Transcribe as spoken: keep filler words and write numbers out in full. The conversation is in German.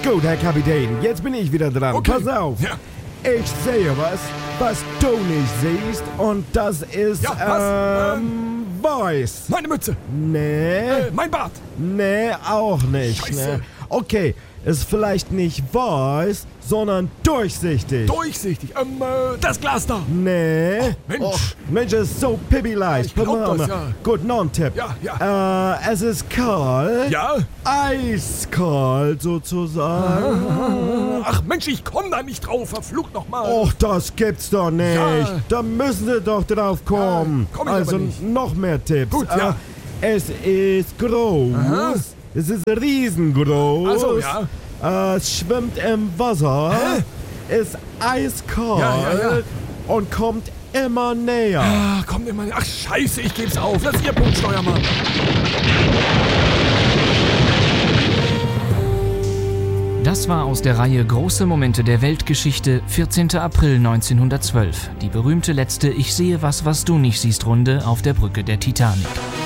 Gut, Herr Kapitän, jetzt bin ich wieder dran. Okay. Pass auf. Ja. Ich sehe was, was du nicht siehst. Und das ist, Ja, was? ähm, Voice. Meine Mütze. Nee, Äh, mein Bart. nee, auch nicht. Scheiße. Ne? Okay, ist vielleicht nicht Voice, sondern durchsichtig. Durchsichtig. Ähm, äh, das Glas da. Nee. Oh, Mensch. Och, Mensch, ist so pipi-leicht. Ich glaub Pass mal, das, mal. ja. Gut, noch ein Tipp. Ja, ja. Äh, es ist kalt. Ja? Eiskalt sozusagen. Ach Mensch, ich komm da nicht drauf. Verflucht nochmal. Och, das gibt's doch nicht. Ja. Da müssen Sie doch drauf kommen. Ja, komm ich also aber nicht. noch mehr Tipps. Gut, ja. Äh, es ist groß. Aha. Es ist riesengroß. Ach so, ja. Äh, es schwimmt im Wasser. Hä? Ist eiskalt. Ja, ja, ja. Und kommt immer näher. Ah, komm immer. Ach scheiße, ich geb's auf. Lass Ihr Punkt, Steuermann. Das war aus der Reihe Große Momente der Weltgeschichte, vierzehnter April neunzehnhundertzwölf. Die berühmte letzte Ich sehe was, was du nicht siehst Runde auf der Brücke der Titanic.